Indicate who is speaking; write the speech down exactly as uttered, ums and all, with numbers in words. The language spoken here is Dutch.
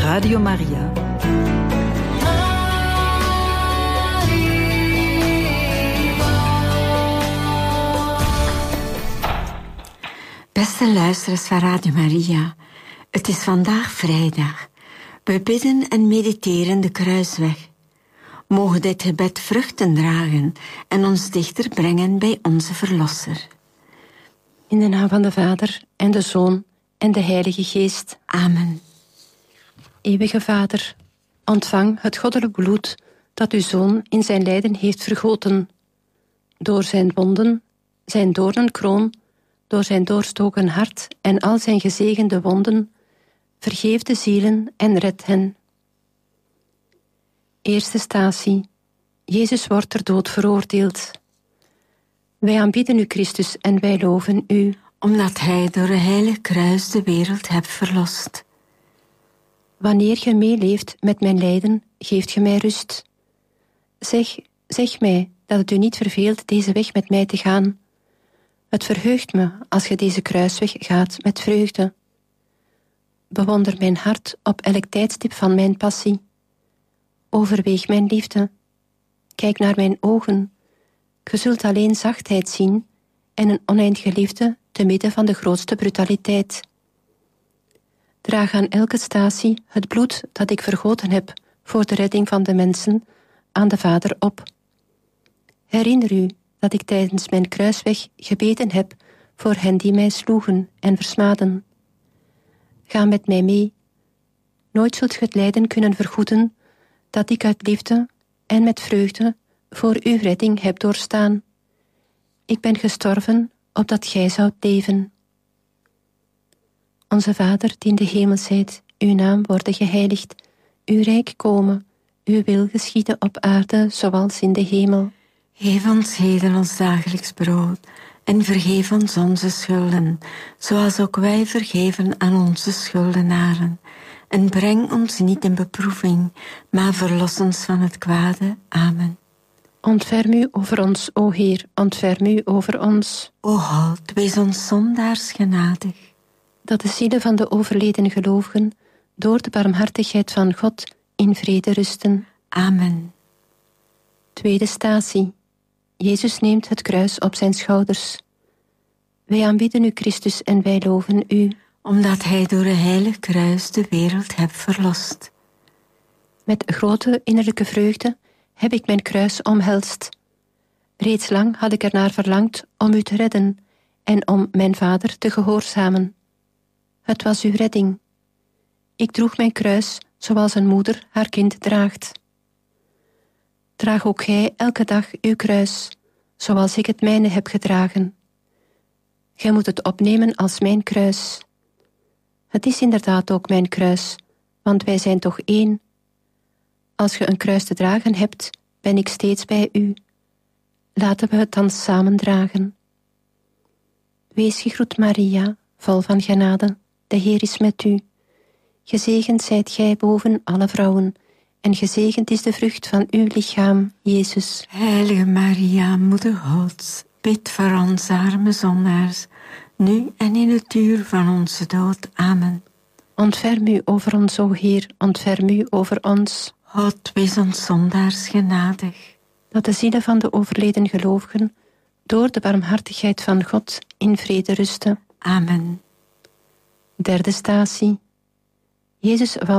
Speaker 1: Radio Maria.
Speaker 2: Beste luisteraars van Radio Maria, het is vandaag vrijdag. We bidden en mediteren de kruisweg. Mogen dit gebed vruchten dragen en ons dichter brengen bij onze Verlosser.
Speaker 3: In de naam van de Vader en de Zoon en de Heilige Geest.
Speaker 2: Amen.
Speaker 3: Eeuwige Vader, ontvang het goddelijk bloed dat uw Zoon in zijn lijden heeft vergoten. Door zijn wonden, zijn doornenkroon, door zijn doorstoken hart en al zijn gezegende wonden, vergeef de zielen en red hen. Eerste statie. Jezus wordt ter dood veroordeeld. Wij aanbidden u, Christus, en wij loven u,
Speaker 2: omdat hij door het heilige kruis de wereld hebt verlost.
Speaker 3: Wanneer je meeleeft met mijn lijden, geeft je mij rust. Zeg, zeg mij dat het u niet verveelt deze weg met mij te gaan. Het verheugt me als je deze kruisweg gaat met vreugde. Bewonder mijn hart op elk tijdstip van mijn passie. Overweeg mijn liefde. Kijk naar mijn ogen. Je zult alleen zachtheid zien en een oneindige liefde te midden van de grootste brutaliteit. Draag aan elke statie het bloed dat ik vergoten heb voor de redding van de mensen aan de Vader op. Herinner u dat ik tijdens mijn kruisweg gebeden heb voor hen die mij sloegen en versmaden. Ga met mij mee. Nooit zult je het lijden kunnen vergoeden dat ik uit liefde en met vreugde voor uw redding heb doorstaan. Ik ben gestorven opdat gij zoudt leven. Onze Vader die in de hemel zijt, uw naam worden geheiligd, uw rijk komen, uw wil geschieden op aarde zoals in de hemel.
Speaker 2: Geef ons heden ons dagelijks brood en vergeef ons onze schulden, zoals ook wij vergeven aan onze schuldenaren. En breng ons niet in beproeving, maar verlos ons van het kwade. Amen.
Speaker 3: Ontferm u over ons, o Heer, ontferm u over ons.
Speaker 2: O God, wees ons zondaars genadig.
Speaker 3: Dat de zielen van de overleden gelovigen door de barmhartigheid van God in vrede rusten.
Speaker 2: Amen.
Speaker 3: Tweede statie. Jezus neemt het kruis op zijn schouders. Wij aanbidden u, Christus, en wij loven u,
Speaker 2: omdat hij door het heilige kruis de wereld hebt verlost.
Speaker 3: Met grote innerlijke vreugde heb ik mijn kruis omhelst. Reeds lang had ik ernaar verlangd om u te redden en om mijn Vader te gehoorzamen. Het was uw redding. Ik droeg mijn kruis zoals een moeder haar kind draagt. Draag ook gij elke dag uw kruis, zoals ik het mijne heb gedragen. Gij moet het opnemen als mijn kruis. Het is inderdaad ook mijn kruis, want wij zijn toch één. Als je een kruis te dragen hebt, ben ik steeds bij u. Laten we het dan samen dragen. Wees gegroet, Maria, vol van genade, de Heer is met u. Gezegend zijt gij boven alle vrouwen, en gezegend is de vrucht van uw lichaam, Jezus.
Speaker 2: Heilige Maria, Moeder Gods, bid voor ons arme zondaars, nu en in het uur van onze dood. Amen.
Speaker 3: Ontferm u over ons, o Heer, ontferm u over ons.
Speaker 2: God, wees ons zondaars genadig.
Speaker 3: Dat de zielen van de overleden gelovigen door de barmhartigheid van God in vrede rusten.
Speaker 2: Amen.
Speaker 3: Derde statie. Jezus valt